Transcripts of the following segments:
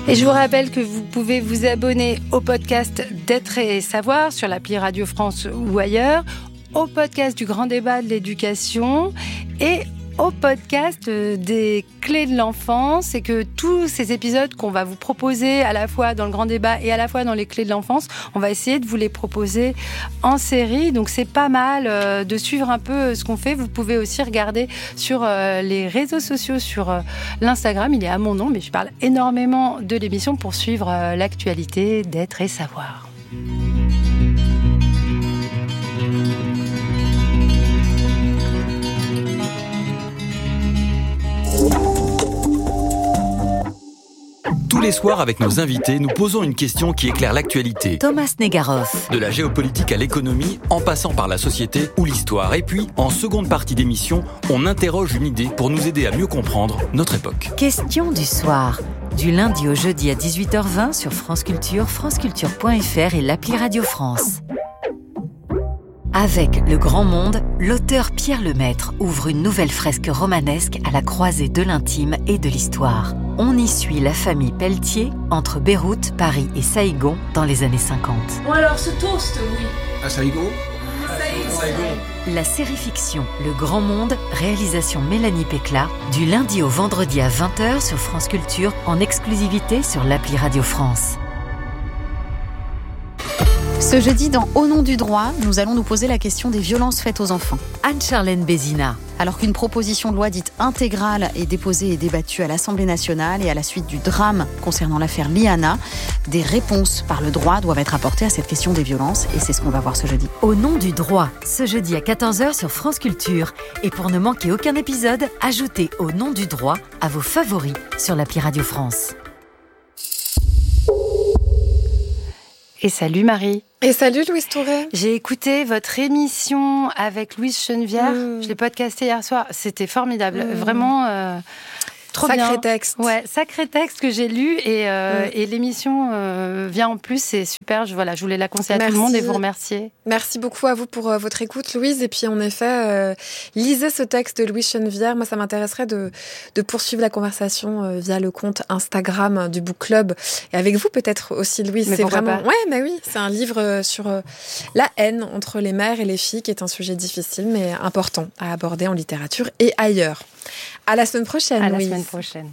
Et je vous rappelle que vous pouvez vous abonner au podcast d'être et savoir sur l'appli Radio France ou ailleurs, au podcast du grand débat de l'éducation et au podcast des clés de l'enfance, et que tous ces épisodes qu'on va vous proposer à la fois dans le grand débat et à la fois dans les clés de l'enfance, on va essayer de vous les proposer en série. Donc c'est pas mal de suivre un peu ce qu'on fait. Vous pouvez aussi regarder sur les réseaux sociaux, sur l'Instagram, il est à mon nom, mais je parle énormément de l'émission pour suivre l'actualité d'être et savoir. Tous les soirs, avec nos invités, nous posons une question qui éclaire l'actualité. Thomas Negaroff. De la géopolitique à l'économie, en passant par la société ou l'histoire. Et puis, en seconde partie d'émission, on interroge une idée pour nous aider à mieux comprendre notre époque. Question du soir. Du lundi au jeudi à 18h20 sur France Culture, franceculture.fr et l'appli Radio France. Avec Le Grand Monde, l'auteur Pierre Lemaitre ouvre une nouvelle fresque romanesque à la croisée de l'intime et de l'histoire. On y suit la famille Pelletier entre Beyrouth, Paris et Saïgon dans les années 50. Bon alors, ce toast, oui. À Saïgon ? La série-fiction Le Grand Monde, réalisation Mélanie Pécla, du lundi au vendredi à 20h sur France Culture, en exclusivité sur l'appli Radio France. Ce jeudi, dans Au nom du droit, nous allons nous poser la question des violences faites aux enfants. Anne-Charlène Bézina. Alors qu'une proposition de loi dite intégrale est déposée et débattue à l'Assemblée nationale, et à la suite du drame concernant l'affaire Liana, des réponses par le droit doivent être apportées à cette question des violences, et c'est ce qu'on va voir ce jeudi. Au nom du droit, ce jeudi à 14h sur France Culture. Et pour ne manquer aucun épisode, ajoutez Au nom du droit à vos favoris sur l'appli Radio France. Et salut Marie. Et salut Louise Touret. J'ai écouté votre émission avec Louise Chenevière. Je l'ai podcasté hier soir. C'était formidable. Vraiment trop sacré bien. Texte. Ouais, sacré texte que j'ai lu. Et l'émission vient en plus. C'est super. Je voulais la conseiller à tout le monde et vous remercier. Merci beaucoup à vous pour votre écoute, Louise. Et puis, en effet, lisez ce texte de Louise Chenevière. Moi, ça m'intéresserait de poursuivre la conversation via le compte Instagram du Book Club. Et avec vous, peut-être aussi, Louise. Mais c'est vraiment. Pas. Ouais, mais oui. C'est un livre sur la haine entre les mères et les filles, qui est un sujet difficile, mais important à aborder en littérature et ailleurs. À la semaine prochaine, À Louise. la semaine prochaine.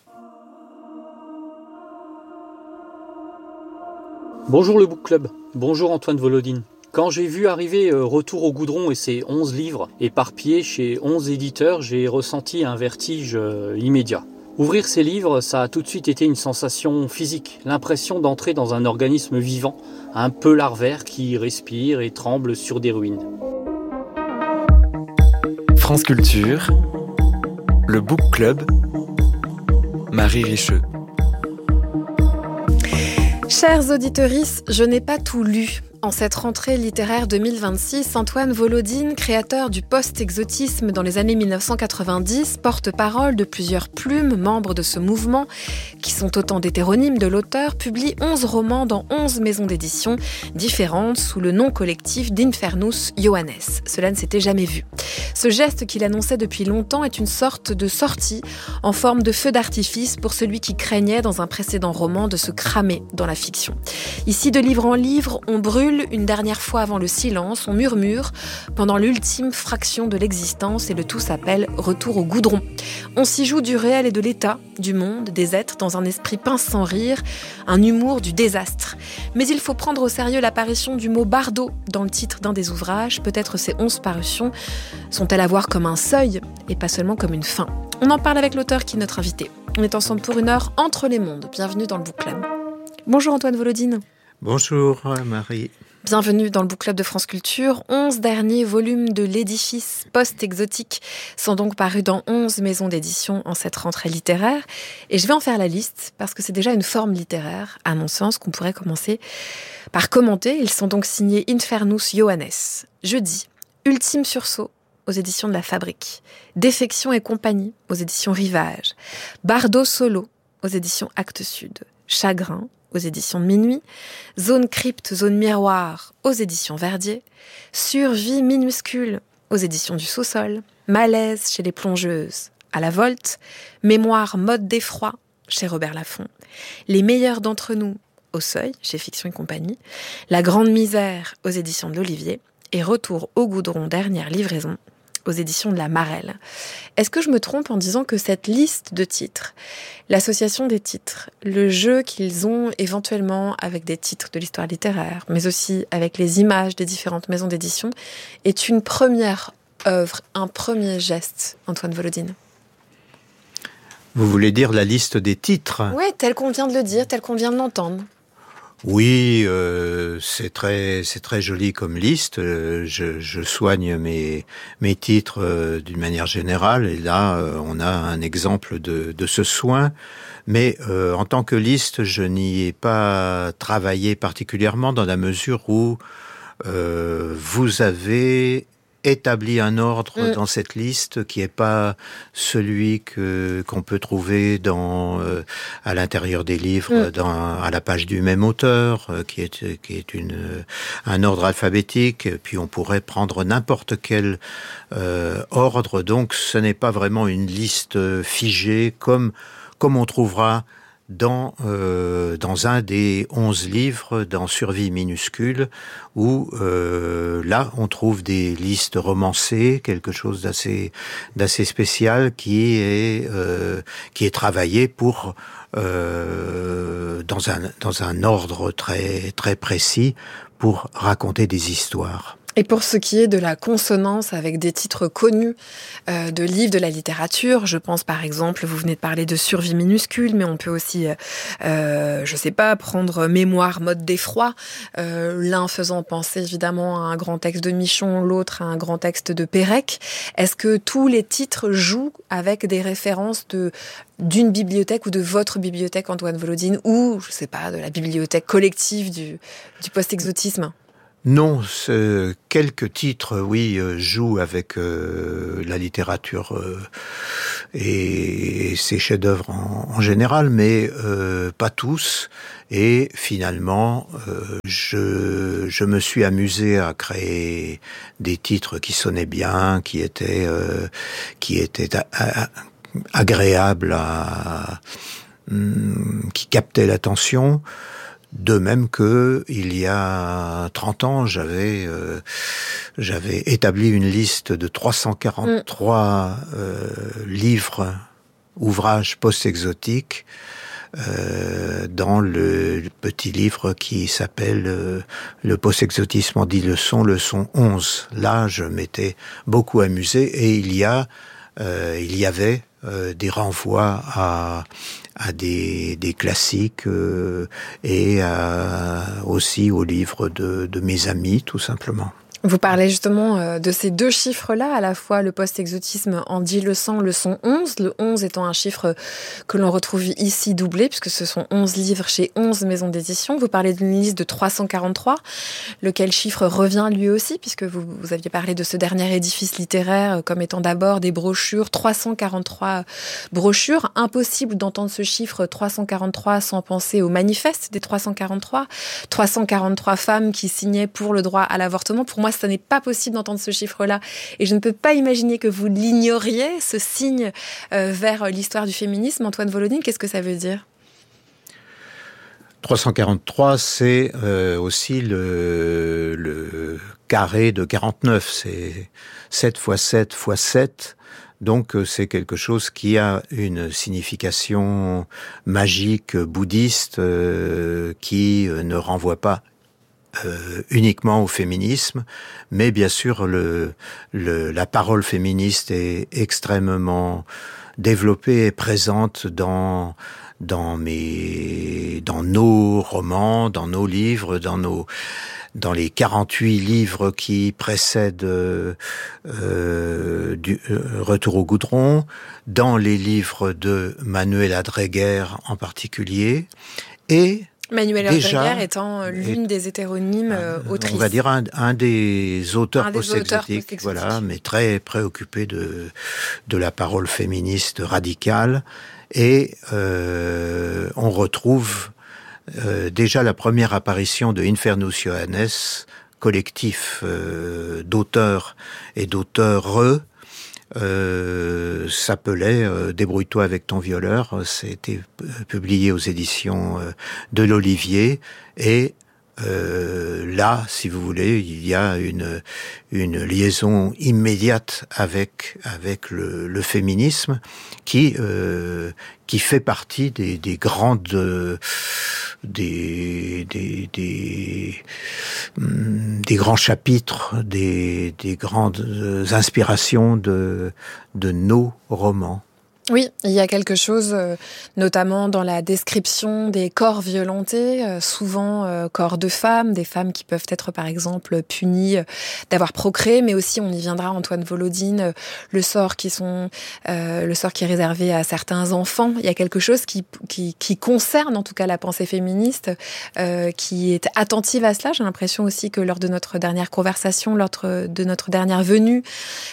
Bonjour le Book Club, bonjour Antoine Volodine. Quand j'ai vu arriver Retour au goudron et ses 11 livres éparpillés chez 11 éditeurs, j'ai ressenti un vertige immédiat. Ouvrir ces livres, ça a tout de suite été une sensation physique, l'impression d'entrer dans un organisme vivant, un peu larvaire qui respire et tremble sur des ruines. France Culture, le Book Club, Marie Richeux. Chers auditeuristes, je n'ai pas tout lu. En cette rentrée littéraire 2026, Antoine Volodine, créateur du post-exotisme dans les années 1990, porte-parole de plusieurs plumes, membres de ce mouvement, qui sont autant d'hétéronymes de l'auteur, publie 11 romans dans 11 maisons d'édition différentes sous le nom collectif d'Infernus Johannes. Cela ne s'était jamais vu. Ce geste qu'il annonçait depuis longtemps est une sorte de sortie en forme de feu d'artifice pour celui qui craignait dans un précédent roman de se cramer dans la fiction. Ici, de livre en livre, on brûle une dernière fois avant le silence, on murmure pendant l'ultime fraction de l'existence et le tout s'appelle Retour au goudron. On s'y joue du réel et de l'état, du monde, des êtres dans un esprit pince sans rire, un humour du désastre. Mais il faut prendre au sérieux l'apparition du mot bardo dans le titre d'un des ouvrages. Peut-être ces 11 parutions sont-elles à voir comme un seuil et pas seulement comme une fin. On en parle avec l'auteur qui est notre invité. On est ensemble pour une heure entre les mondes. Bienvenue dans le Book Club. Bonjour Antoine Volodine. Bonjour Marie. Bienvenue dans le Book Club de France Culture. 11 derniers volumes de l'édifice post-exotique sont donc parus dans 11 maisons d'édition en cette rentrée littéraire. Et je vais en faire la liste parce que c'est déjà une forme littéraire, à mon sens, qu'on pourrait commencer par commenter. Ils sont donc signés Infernus Johannes. Jeudi, Ultime sursaut aux éditions de La Fabrique. Défection et compagnie aux éditions Rivage. Bardo solo aux éditions Actes Sud. Chagrin aux éditions de Minuit, Zone crypte, zone miroir aux éditions Verdier, Survie minuscule aux éditions du Sous-sol, Malaise chez les plongeuses à la Volte, Mémoire mode d'effroi chez Robert Laffont, Les meilleurs d'entre nous, au Seuil, chez Fiction et Compagnie, La grande misère, aux éditions de l'Olivier, et Retour au goudron, dernière livraison, aux éditions de la Marelle. Est-ce que je me trompe en disant que cette liste de titres, l'association des titres, le jeu qu'ils ont éventuellement avec des titres de l'histoire littéraire, mais aussi avec les images des différentes maisons d'édition, est une première œuvre, un premier geste, Antoine Volodine? Vous voulez dire la liste des titres? Oui, tel qu'on vient de le dire, tel qu'on vient de l'entendre. Oui, c'est très joli comme liste. Je soigne mes titres d'une manière générale, et là on a un exemple de ce soin. Mais en tant que liste, je n'y ai pas travaillé particulièrement dans la mesure où vous avez établi un ordre dans cette liste qui est pas celui qu'on peut trouver à l'intérieur des livres, à la page du même auteur, qui est un ordre alphabétique. Puis on pourrait prendre n'importe quel ordre. Donc ce n'est pas vraiment une liste figée comme on trouvera dans un des 11 livres, dans Survie minuscule, où là on trouve des listes romancées, quelque chose d'assez spécial qui est travaillé pour dans un ordre très très précis pour raconter des histoires. Et pour ce qui est de la consonance avec des titres connus de livres de la littérature, je pense par exemple, vous venez de parler de Survie minuscule, mais on peut aussi, je sais pas, prendre Mémoire mode d'effroi, l'un faisant penser évidemment à un grand texte de Michon, l'autre à un grand texte de Pérec. Est-ce que tous les titres jouent avec des références d'une bibliothèque ou de votre bibliothèque, Antoine Volodine, ou, je sais pas, de la bibliothèque collective du post-exotisme? Non, quelques titres, oui, jouent avec la littérature et ses chefs-d'œuvre en général, mais pas tous. Et finalement, je me suis amusé à créer des titres qui sonnaient bien, qui étaient agréables, qui captaient l'attention. De même que il y a 30 ans, j'avais établi une liste de 343 livres, ouvrages post-exotiques dans le petit livre qui s'appelle Le post-exotisme en 10 leçons, leçon 11. Là, je m'étais beaucoup amusé et il y avait des renvois à des classiques et aussi aux livres de mes amis, tout simplement. Vous parlez justement de ces deux chiffres-là, à la fois le post-exotisme en 10 leçons, leçon 11, le 11 étant un chiffre que l'on retrouve ici doublé, puisque ce sont 11 livres chez 11 maisons d'édition. Vous parlez d'une liste de 343, lequel chiffre revient lui aussi, puisque vous aviez parlé de ce dernier édifice littéraire comme étant d'abord des brochures, 343 brochures. Impossible d'entendre ce chiffre 343 sans penser au manifeste des 343 femmes qui signaient pour le droit à l'avortement. Pour moi, ce n'est pas possible d'entendre ce chiffre-là. Et je ne peux pas imaginer que vous l'ignoriez, ce signe vers l'histoire du féminisme. Antoine Volodine, qu'est-ce que ça veut dire ? 343, c'est aussi le carré de 49. C'est 7 x 7 x 7. Donc c'est quelque chose qui a une signification magique bouddhiste qui ne renvoie pas uniquement au féminisme, mais bien sûr la parole féministe est extrêmement développée et présente dans nos romans, dans nos livres, dans les 48 livres qui précèdent Retour au goudron, dans les livres de Manuela Dreger en particulier, et Manuela Dreger étant l'une des hétéronymes autrices. On va dire un des auteurs post-exotiques, voilà, mais très préoccupé de la parole féministe radicale. Et on retrouve déjà la première apparition de Infernus Johannes, collectif d'auteurs et d'auteurs s'appelait Débrouille-toi avec ton violeur. C'était publié aux éditions de l'Olivier et là, si vous voulez, il y a une liaison immédiate avec le féminisme qui fait partie des grandes des grands chapitres, des grandes inspirations de nos romans. Oui, il y a quelque chose, notamment dans la description des corps violentés, souvent corps de femmes, des femmes qui peuvent être par exemple punies d'avoir procréé, mais aussi, on y viendra, Antoine Volodine, le sort qui est réservé à certains enfants. Il y a quelque chose qui concerne en tout cas la pensée féministe, qui est attentive à cela. J'ai l'impression aussi que lors de notre dernière conversation, lors de notre dernière venue,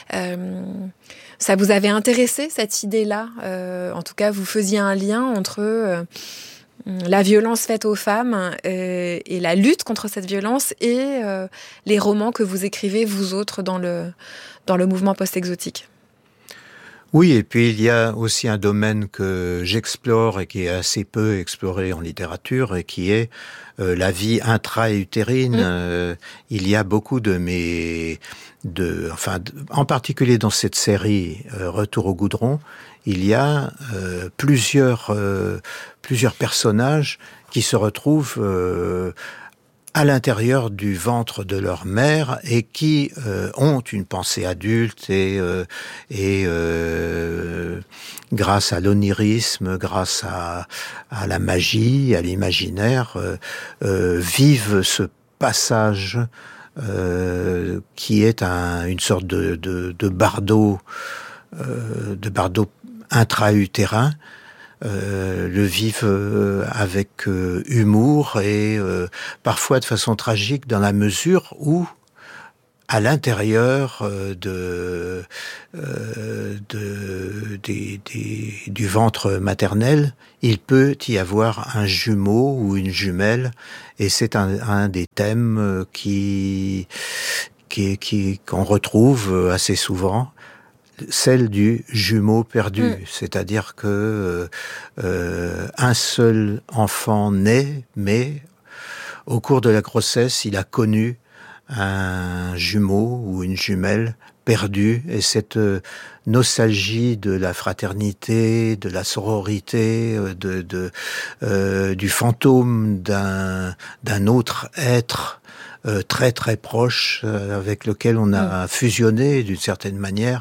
ça vous avait intéressé, cette idée-là? En tout cas, vous faisiez un lien entre la violence faite aux femmes et la lutte contre cette violence et les romans que vous écrivez, vous autres, dans le mouvement post-exotique. Oui, et puis il y a aussi un domaine que j'explore et qui est assez peu exploré en littérature et qui est la vie intra-utérine. Il y a beaucoup en particulier dans cette série Retour au goudron, il y a plusieurs personnages qui se retrouvent à l'intérieur du ventre de leur mère et qui ont une pensée adulte et grâce à l'onirisme, grâce à la magie, à l'imaginaire, vivent ce passage qui est une sorte de bardo intra-utérin. Le vivent avec humour et parfois de façon tragique, dans la mesure où à l'intérieur du ventre maternel, il peut y avoir un jumeau ou une jumelle, et c'est un des thèmes qu'on retrouve assez souvent. Celle du jumeau perdu, c'est-à-dire que un seul enfant naît, mais au cours de la grossesse, il a connu un jumeau ou une jumelle perdue, et cette nostalgie de la fraternité, de la sororité, du fantôme d'un autre être très très proche, avec lequel on a fusionné d'une certaine manière,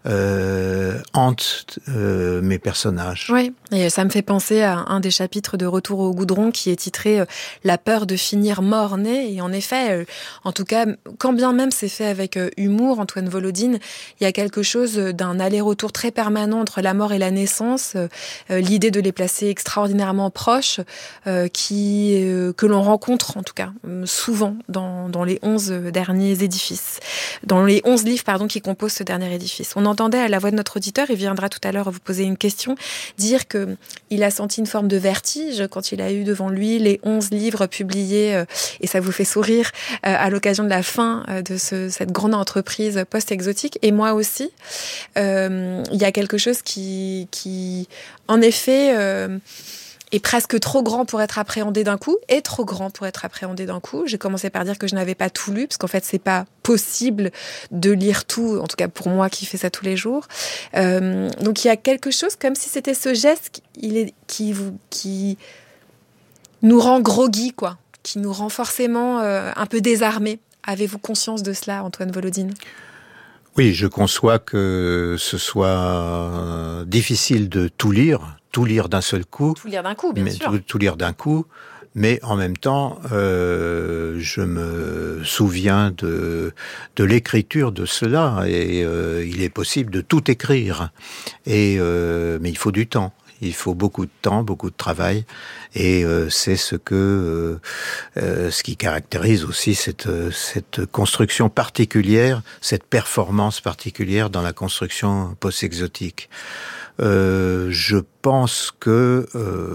hante mes personnages. Oui, et ça me fait penser à un des chapitres de Retour au goudron qui est titré La peur de finir mort-né. Et en effet, en tout cas, quand bien même c'est fait avec humour, Antoine Volodine, il y a quelque chose d'un aller-retour très permanent entre la mort et la naissance, l'idée de les placer extraordinairement proches, que l'on rencontre en tout cas souvent dans les 11 derniers édifices, dans les 11 livres qui composent ce dernier édifice. On entendait à la voix de notre auditeur, il viendra tout à l'heure vous poser une question, dire qu'il a senti une forme de vertige quand il a eu devant lui les 11 livres publiés, et ça vous fait sourire, à l'occasion de la fin de cette grande entreprise post-exotique. Et moi aussi, il y a quelque chose qui en effet, est presque trop grand pour être appréhendé d'un coup, et trop grand pour être appréhendé d'un coup. J'ai commencé par dire que je n'avais pas tout lu, parce qu'en fait, c'est pas possible de lire tout, en tout cas pour moi qui fais ça tous les jours. Donc il y a quelque chose comme si c'était ce geste qui nous rend groggy, quoi, qui nous rend forcément un peu désarmés. Avez-vous conscience de cela, Antoine Volodine ? Oui, je conçois que ce soit difficile de tout lire d'un seul coup. Tout lire d'un coup, bien sûr. Tout lire d'un coup, mais en même temps, je me souviens de l'écriture de cela, et il est possible de tout écrire. Mais il faut du temps. Il faut beaucoup de temps, beaucoup de travail, et c'est ce qui caractérise aussi cette construction particulière, cette performance particulière dans la construction post-exotique. Je pense que,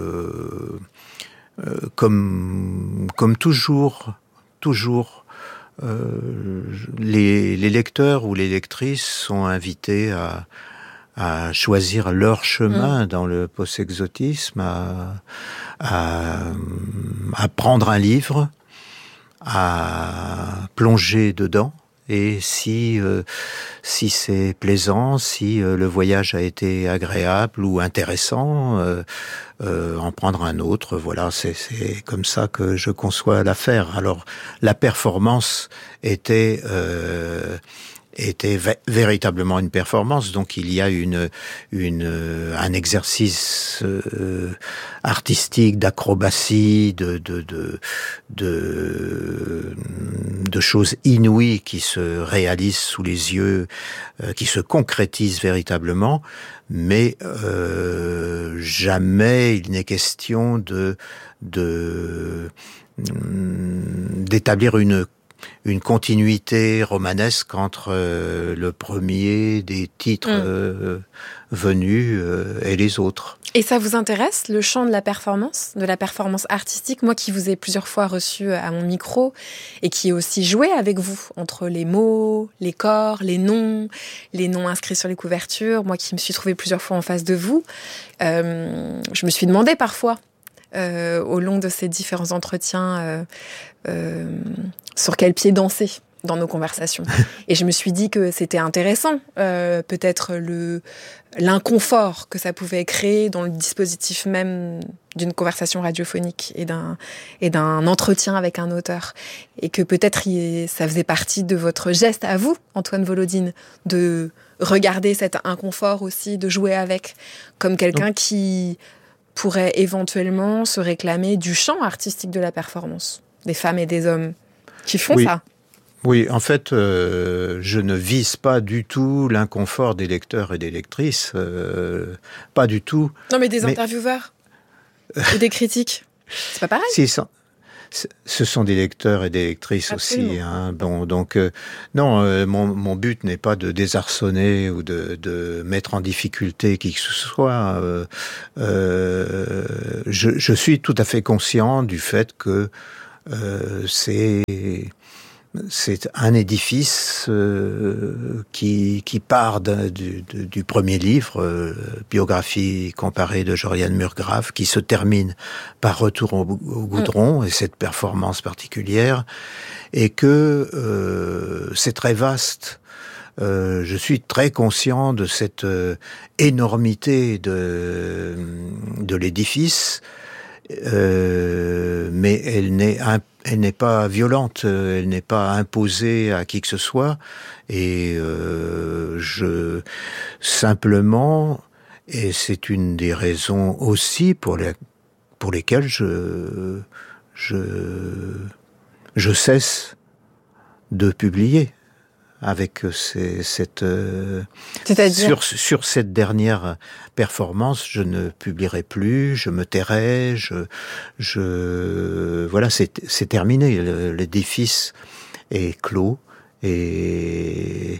comme toujours, les lecteurs ou les lectrices sont invités à choisir leur chemin dans le post-exotisme, à prendre un livre, à plonger dedans. Et si c'est plaisant, si le voyage a été agréable ou intéressant, en prendre un autre. Voilà, c'est comme ça que je conçois l'affaire. Alors, la performance était véritablement une performance. Donc il y a un exercice artistique, d'acrobatie, de choses inouïes qui se réalisent sous les yeux, qui se concrétisent véritablement. Mais jamais il n'est question d'établir une continuité romanesque entre le premier des titres venus et les autres. Et ça vous intéresse, le champ de la performance artistique? Moi qui vous ai plusieurs fois reçu à mon micro et qui ai aussi joué avec vous entre les mots, les corps, les noms inscrits sur les couvertures, moi qui me suis trouvée plusieurs fois en face de vous, je me suis demandé parfois, au long de ces différents entretiens, sur quel pied danser dans nos conversations. Et je me suis dit que c'était intéressant, peut-être l'inconfort que ça pouvait créer dans le dispositif même d'une conversation radiophonique et d'un entretien avec un auteur. Et que peut-être ça faisait partie de votre geste à vous, Antoine Volodine, de regarder cet inconfort aussi, de jouer avec, comme quelqu'un qui pourrait éventuellement se réclamer du champ artistique de la performance, des femmes et des hommes qui font ça. Oui, en fait, je ne vise pas du tout l'inconfort des lecteurs et des lectrices, pas du tout. Non, mais des intervieweurs et des critiques, c'est pas pareil. Si, ce sont des lecteurs et des lectrices Absolument. Aussi. Hein. Bon, donc, non, mon but n'est pas de désarçonner ou de mettre en difficulté qui que ce soit. Je suis tout à fait conscient du fait que c'est un édifice qui part du premier livre, biographie comparée de Joriane Murgrave, qui se termine par Retour au goudron et cette performance particulière, et que c'est très vaste. Je suis très conscient de cette énormité de l'édifice, mais elle n'est pas violente, elle n'est pas imposée à qui que ce soit, et simplement, et c'est une des raisons aussi pour lesquelles je cesse de publier. Avec C'est-à-dire sur cette dernière performance, je ne publierai plus, je me tairai, voilà, c'est terminé. L'édifice est clos, et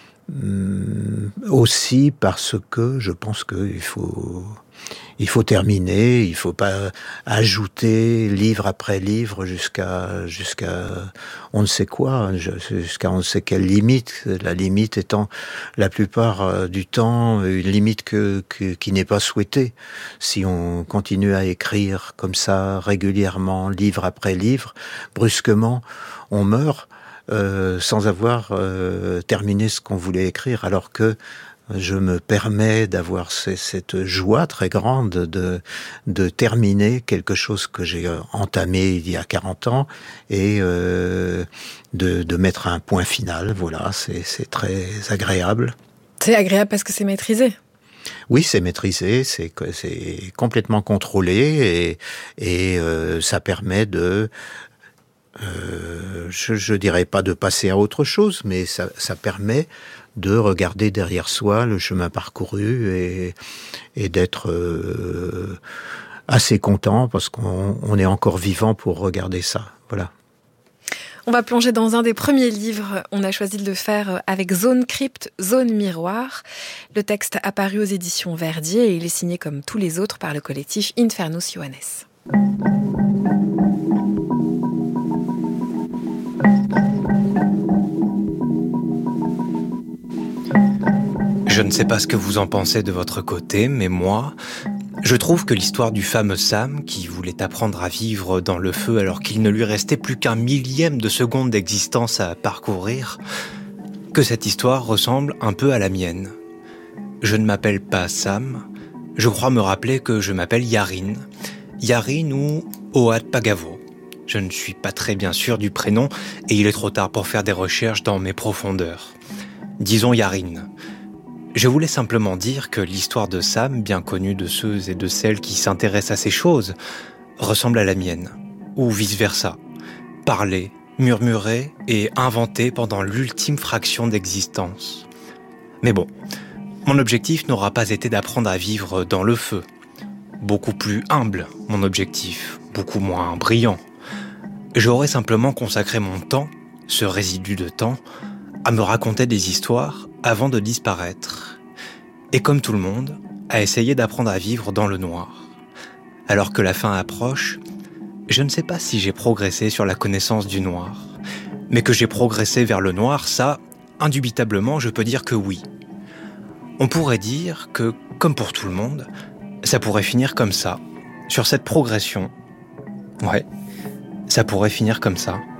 aussi parce que je pense qu'il faut terminer, il faut pas ajouter livre après livre jusqu'à on ne sait quoi, jusqu'à on ne sait quelle limite, la limite étant la plupart du temps une limite qui n'est pas souhaitée. Si on continue à écrire comme ça régulièrement, livre après livre, brusquement on meurt sans avoir terminé ce qu'on voulait écrire, alors que je me permets d'avoir cette joie très grande de terminer quelque chose que j'ai entamé il y a 40 ans et de mettre un point final. Voilà, c'est très agréable. C'est agréable parce que c'est maîtrisé. Oui, c'est maîtrisé, c'est complètement contrôlé et ça permet de... je dirais pas de passer à autre chose, mais ça permet de regarder derrière soi le chemin parcouru et d'être assez content parce qu'on est encore vivant pour regarder ça. Voilà. On va plonger dans un des premiers livres. On a choisi de le faire avec Zone Crypte, Zone Miroir. Le texte a paru aux éditions Verdier et il est signé comme tous les autres par le collectif Infernus Johannes. Je ne sais pas ce que vous en pensez de votre côté, mais moi, je trouve que l'histoire du fameux Sam, qui voulait apprendre à vivre dans le feu alors qu'il ne lui restait plus qu'un millième de seconde d'existence à parcourir, que cette histoire ressemble un peu à la mienne. Je ne m'appelle pas Sam, je crois me rappeler que je m'appelle Yarin. Yarin ou Ohad Pagavo. Je ne suis pas très bien sûr du prénom et il est trop tard pour faire des recherches dans mes profondeurs. Disons Yarin. Je voulais simplement dire que l'histoire de Sam, bien connue de ceux et de celles qui s'intéressent à ces choses, ressemble à la mienne, ou vice-versa. Parler, murmurer et inventer pendant l'ultime fraction d'existence. Mais bon, mon objectif n'aura pas été d'apprendre à vivre dans le feu. Beaucoup plus humble, mon objectif, beaucoup moins brillant. J'aurais simplement consacré mon temps, ce résidu de temps, à me raconter des histoires avant de disparaître. Et comme tout le monde, à essayer d'apprendre à vivre dans le noir. Alors que la fin approche, je ne sais pas si j'ai progressé sur la connaissance du noir. Mais que j'ai progressé vers le noir, ça, indubitablement, je peux dire que oui. On pourrait dire que, comme pour tout le monde, ça pourrait finir comme ça, sur cette progression. Ouais, ça pourrait finir comme ça.